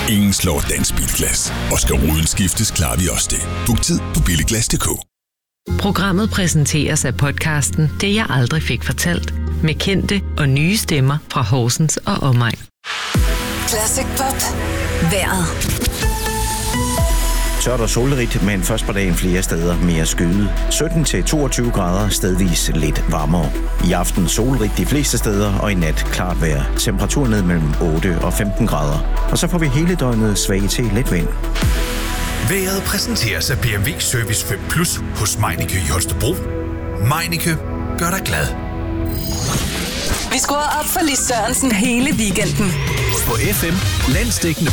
Ingen slår Dansk Bilglas. Og skal ruden skiftes, klarer vi også det. Book tid på billiglas.dk. Programmet præsenteres af podcasten Det jeg aldrig fik fortalt, med kendte og nye stemmer fra Horsens og omegn. Classic Pop. Vejret. Tørt og solrigt, men først på dagen flere steder mere skyde. 17-22 grader, stedvis lidt varmere. I aften solrigt de fleste steder, og i nat klart vejr. Temperatur ned mellem 8 og 15 grader. Og så får vi hele døgnet svag til let vind. Vejret præsenteres af BMW Service 5 Plus hos Meineke i Holstebro. Meineke gør dig glad. Vi skruer op for Lis Sørensen hele weekenden. På FM, landsdækkende